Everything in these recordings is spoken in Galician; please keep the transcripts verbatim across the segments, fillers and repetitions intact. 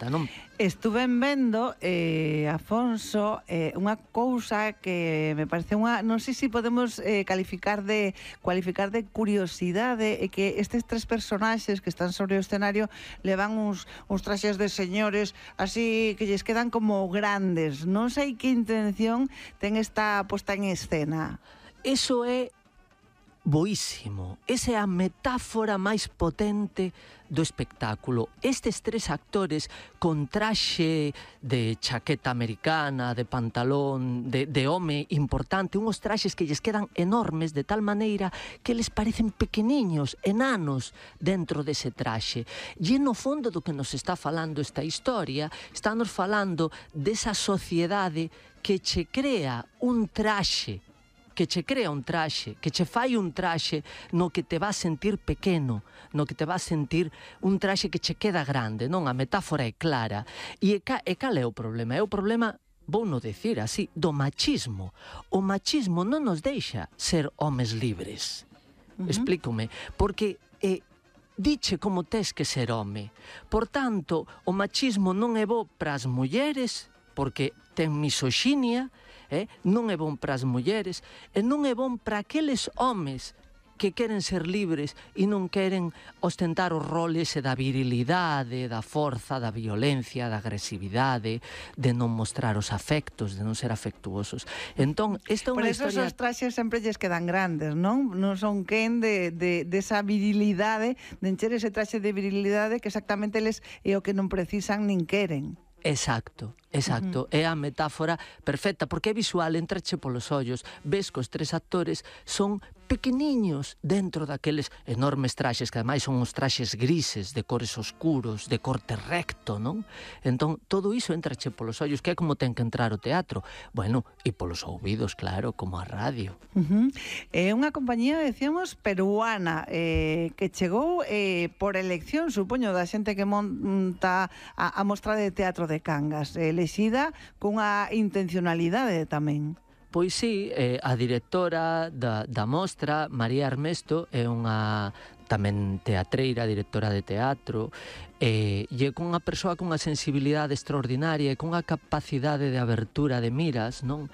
festa, non? Estuve vendo, eh, Afonso, eh, unha cousa que me parece unha, non sei se podemos eh, calificar de cualificar de curiosidade, e que estes tres personaxes que están sobre o escenario levan uns, uns traxes de señores así que lles quedan como grandes. Non sei que intención ten esta posta en escena. Eso é boísimo. Esa é a metáfora máis potente do espectáculo. Estes tres actores con traxe de chaqueta americana, de pantalón, de, de home importante, unhos traxes que lles quedan enormes de tal maneira que les parecen pequeniños, enanos dentro dese traxe. E no fondo do que nos está falando esta historia, estános falando desa sociedade que che crea un traxe que che crea un traxe, que che fai un traxe no que te vas sentir pequeno, no que te vas sentir un traxe que che queda grande, non? A metáfora é clara. E, ca, e cal é o problema? É o problema, vou non decir así, do machismo. O machismo non nos deixa ser homes libres. Uh-huh. Explícome. Porque é diche como tes que ser home. Por tanto, o machismo non é bo para as mulleres, porque ten misoxinia, eh? non é bon para as mulleres, e non é bon para aqueles homes que queren ser libres e non queren ostentar os roles da virilidade, da forza, da violencia, da agresividade, de non mostrar os afectos, de non ser afectuosos. Entón, esta é unha historia... Por eso historia... esos traxes sempre lles quedan grandes, non? Non son quen de, de, de esa virilidade, de encher ese traxe de virilidade que exactamente eles é o que non precisan nin queren. Exacto, exacto. Uh-huh. É a metáfora perfecta, porque é visual, entreche polos ollos, ves que os tres actores son pequeniños dentro daqueles enormes traxes, que ademais son uns traxes grises, de cores oscuros, de corte recto, non? Entón, todo iso entreche polos ollos, que é como ten que entrar o teatro. Bueno, e polos ouvidos, claro, como a radio. Uh-huh. É unha compañía, decíamos, peruana, eh, que chegou eh, por elección, supoño, da xente que monta a, a mostra de teatro de Cangas, elexida cunha intencionalidade tamén. Pois sí, eh, a directora da, da mostra, María Armesto, é unha tamén teatreira, directora de teatro, eh, e é cunha persoa cunha sensibilidade extraordinaria e cunha capacidade de abertura de miras, non?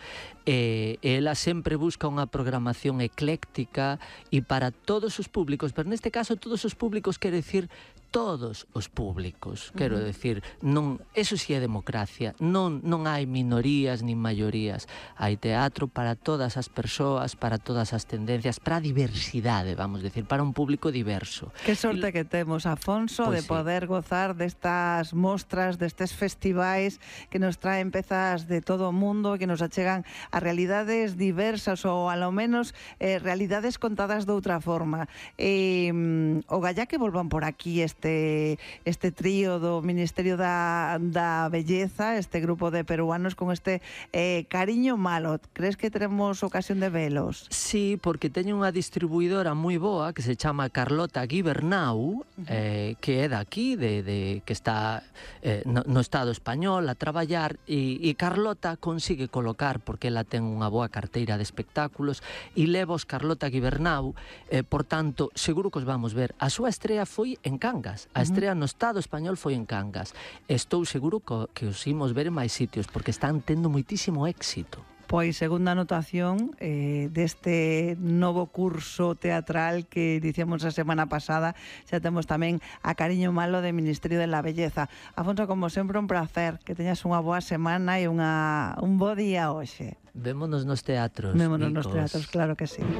E, e ela sempre busca unha programación ecléctica e para todos os públicos, pero neste caso todos os públicos quere dicir todos os públicos, quero uh-huh. decir, non, eso si é democracia, non, non hai minorías nin maiorías, hai teatro para todas as persoas, para todas as tendencias, para a diversidade, vamos decir, para un público diverso. Que sorte que temos, Afonso, pues de poder sí. gozar destas mostras, destes festivais que nos traen pezas de todo o mundo, que nos achegan a realidades diversas ou, alo menos, eh, realidades contadas de outra forma. Eh, o gallá que volvan por aquí este Este, este trío do Ministerio da, da Belleza, este grupo de peruanos con este eh, Cariño Malo. Crees que teremos ocasión de velos? Sí, porque teño unha distribuidora moi boa que se chama Carlota Guibernau, uh-huh. eh, que é daqui, de, de, que está eh, no, no Estado español a traballar, e, e Carlota consigue colocar, porque ela ten unha boa carteira de espectáculos, e levos Carlota Guibernau, eh, por tanto, seguro que os vamos ver. A súa estrea foi en Cangas. A estrea no Estado español foi en Cangas. Estou seguro que, que os imos ver en máis sitios, porque están tendo moitísimo éxito. Pois segunda anotación eh, deste novo curso teatral que dicíamos a semana pasada. Xa temos tamén a Cariño Malo de Ministerio de la Belleza. Afonso, como sempre, un placer, que teñas unha boa semana e unha, un bo día hoxe. Vémonos nos teatros, Vémonos Nicos. nos teatros, claro que sí.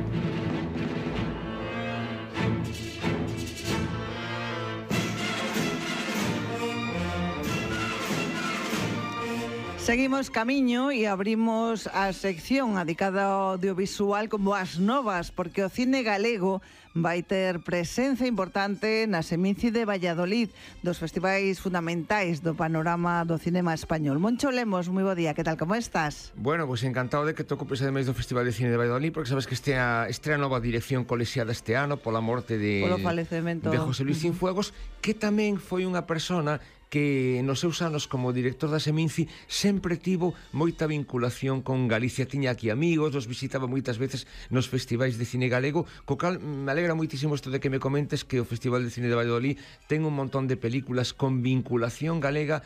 Seguimos camiño e abrimos a sección dedicada ao audiovisual con boas novas, porque o cine galego vai ter presenza importante na Seminci de Valladolid, dos festivais fundamentais do panorama do cinema español. Moncho Lemos, moi bo día, que tal, como estás? Bueno, pois pues encantado de que te ocupes ademais do Festival de Cine de Valladolid, porque sabes que estea, estrea nova dirección colexiada este ano pola morte de, Polo falecemento de José Luis Cienfuegos, que tamén foi unha persona que nos seus anos como director da Seminci sempre tivo moita vinculación con Galicia, tiña aquí amigos, nos visitaba moitas veces nos festivais de cine galego, co cal me alegra moitísimo isto de que me comentes que o Festival de Cine de Valladolid ten un montón de películas con vinculación galega